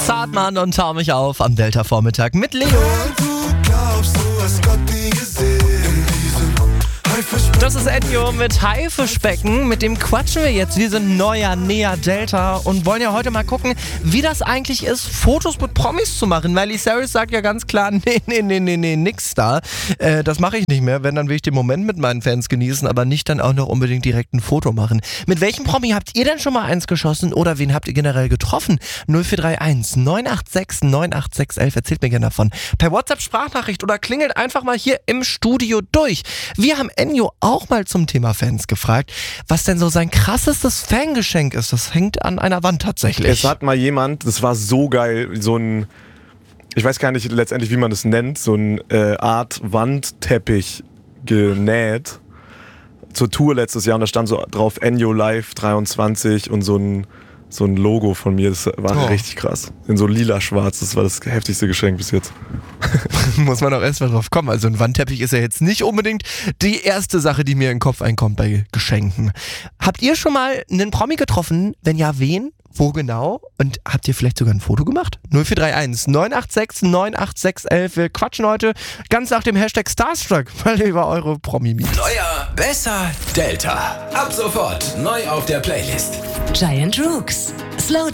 Zartmann und Tau mich auf am Delta-Vormittag mit Leo. Das ist Ennio mit Haifischbecken. Mit dem quatschen wir jetzt. Wir sind neuer, näher Delta und wollen ja heute mal gucken, wie das eigentlich ist, Fotos mit Promis zu machen. Miley Cyrus sagt ja ganz klar, nee, nix da. Das mache ich nicht mehr. Wenn, dann will ich den Moment mit meinen Fans genießen, aber nicht dann auch noch unbedingt direkt ein Foto machen. Mit welchem Promi habt ihr denn schon mal eins geschossen oder wen habt ihr generell getroffen? 0431 986 98611. Erzählt mir gerne davon. Per WhatsApp-Sprachnachricht oder klingelt einfach mal hier im Studio durch. Wir haben Ennio auch mal zum Thema Fans gefragt, was denn so sein krassestes Fangeschenk ist. Das hängt an einer Wand tatsächlich. Es hat mal jemand, das war so geil, so ein, ich weiß gar nicht letztendlich, wie man das nennt, so ein Art Wandteppich genäht zur Tour letztes Jahr und da stand so drauf Ennio Live 23 und so ein Logo von mir, das war richtig krass. In so lila-schwarz, das war das heftigste Geschenk bis jetzt. Muss man auch erst mal drauf kommen. Also ein Wandteppich ist ja jetzt nicht unbedingt die erste Sache, die mir in den Kopf einkommt bei Geschenken. Habt ihr schon mal einen Promi getroffen? Wenn ja, wen? Wo genau? Und habt ihr vielleicht sogar ein Foto gemacht? 0431 986 98611. Wir quatschen heute ganz nach dem Hashtag Starstruck, weil ihr über eure Promi-Meets. Neuer, besser, Delta. Ab sofort neu auf der Playlist. Giant Rooks. Slow